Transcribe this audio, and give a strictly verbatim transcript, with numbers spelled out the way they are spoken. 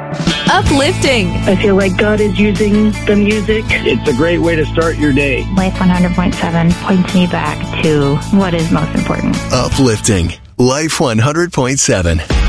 Uplifting. I feel like God is using the music. It's a great way to start your day. Life one hundred point seven points me back to what is most important. Uplifting. Life one hundred point seven.